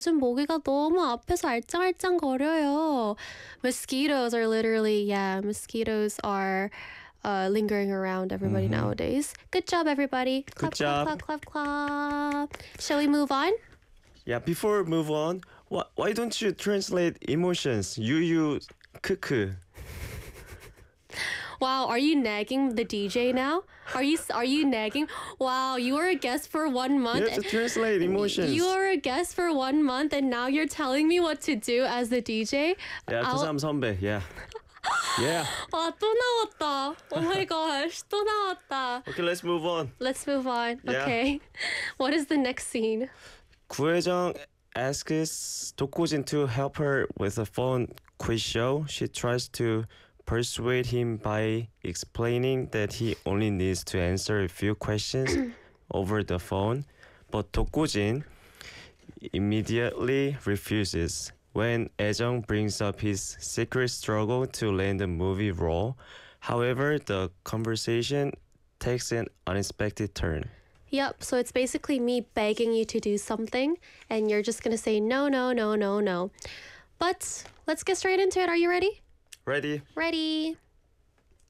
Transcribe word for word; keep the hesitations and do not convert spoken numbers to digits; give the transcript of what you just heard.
요즘 모기가 너무 앞에서 알짱알짱 거려요. Mosquitoes are literally, yeah, mosquitoes are uh, lingering around everybody Mhm. nowadays. Good job, everybody. Clap, Good job. clap, clap, clap, clap. Shall we move on? Yeah, before move on, why, why don't you translate emotions? You use 크크. Wow, are you nagging the D J now? Are you are you nagging? Wow, you were a guest for one You month. have to translate emotions. You are a guest for one month, and now you're telling me what to do as the D J. Yeah, I'll- 투삼 선배. Yeah. Yeah. 아, 또 나왔다. Oh my gosh, 또 나왔다. Okay, let's move on. Let's move on. Yeah. Okay. What is the next scene? 구혜정 asks 독고진 to help her with a phone quiz show. She tries to persuade him by explaining that he only needs to answer a few questions over the phone. But 독고진 immediately refuses. When Ejong brings up his secret struggle to land a movie role, however, the conversation takes an unexpected turn. Yep, so it's basically me begging you to do something, and you're just gonna say no, no, no, no, no. But let's get straight into it. Are you ready? Ready? Ready.